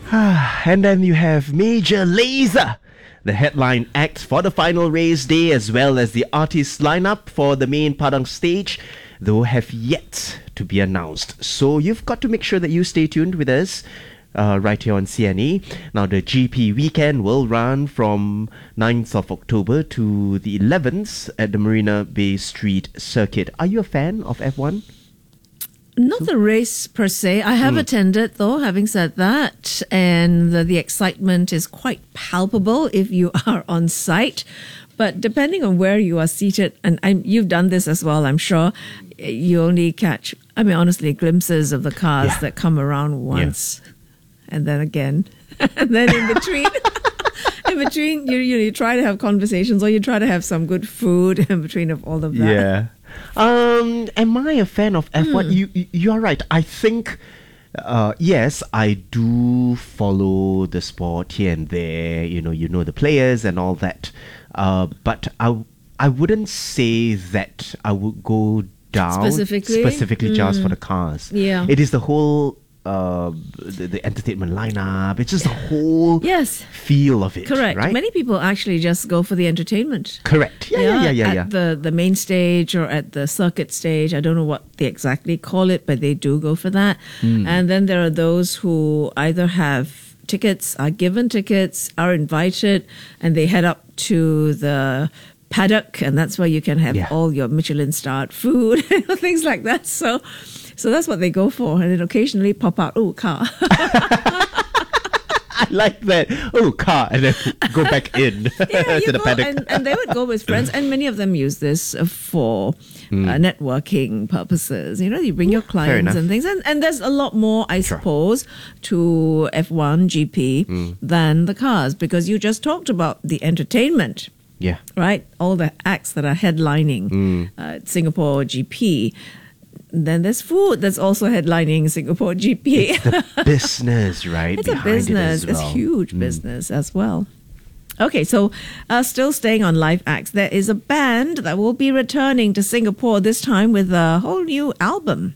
And then you have Major Lazer, the headline act for the final race day, as well as the artist lineup for the main Padang stage, though have yet to be announced. So you've got to make sure that you stay tuned with us right here on CNE. Now, the GP weekend will run from 9th of October to the 11th at the Marina Bay Street Circuit. Are you a fan of F1? Not the race per se. I have attended, though, having said that, and the excitement is quite palpable if you are on site. But depending on where you are seated, and you've done this as well, I'm sure, you only catch, honestly, glimpses of the cars that come around once, and then again, and then in between. In between, you try to have conversations, or you try to have some good food in between of all of that. Yeah. Am I a fan of F1? You are right. I think, yes, I do follow the sport here and there. You know the players and all that. But I wouldn't say that I would go down specifically just for the cars. Yeah. It is the whole the entertainment lineup. It's just the whole feel of it. Correct. Right? Many people actually just go for the entertainment. Correct. Yeah. At the main stage or at the circuit stage. I don't know what they exactly call it, but they do go for that. And then there are those who either have tickets, are given tickets, are invited, and they head up to the paddock, and that's where you can have all your Michelin-starred food, things like that. So that's what they go for, and then occasionally pop out, car. I like that. Car, and then go back in to the paddock. And they would go with friends, and many of them use this for networking purposes. You bring your clients and things, and there's a lot more, I suppose, to F1 GP than the cars, because you just talked about the entertainment. Yeah. Right? All the acts that are headlining Singapore GP. Then there's food that's also headlining Singapore GP. It's the business, right? It's a business. It's huge business as well. Okay, so still staying on live acts, there is a band that will be returning to Singapore, this time with a whole new album.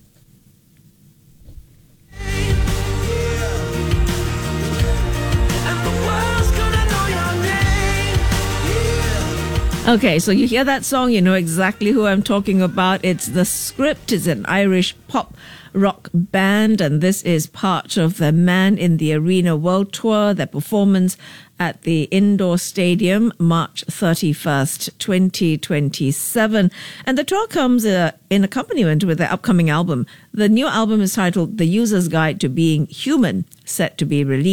Okay, so you hear that song, you know exactly who I'm talking about. It's The Script. It's an Irish pop rock band, and this is part of the Man in the Arena World Tour. Their performance at the Indoor Stadium, March 31st, 2027. And the tour comes in accompaniment with their upcoming album. The new album is titled The User's Guide to Being Human, set to be released